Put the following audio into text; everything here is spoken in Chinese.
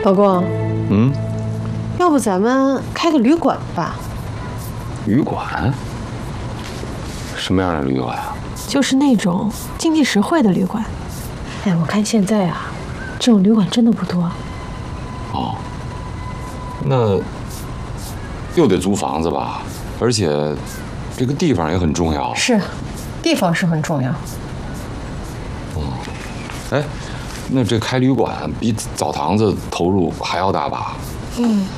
老公， 嗯， 要不咱们开个旅馆吧？ 旅馆？什么样的旅馆啊？ 就是那种经济实惠的旅馆。 哎，我看现在啊，这种旅馆真的不多。 哦，那又得租房子吧？而且这个地方也很重要。 是，地方是很重要。 哎，那这开旅馆比澡堂子投入还要大吧？